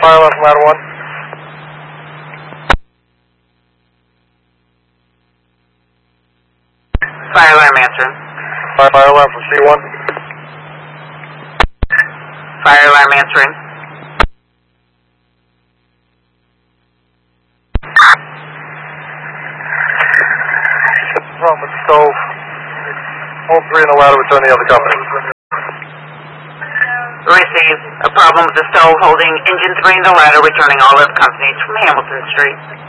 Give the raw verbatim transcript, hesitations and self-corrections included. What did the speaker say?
Fire alarm from ladder one. Fire alarm answering. Fire, fire alarm from C one. Fire alarm answering. Wrong with the stove. All three in the ladder return the other company. Receive a problem with the stove holding engine three in the ladder returning all other companies from Hamilton Street.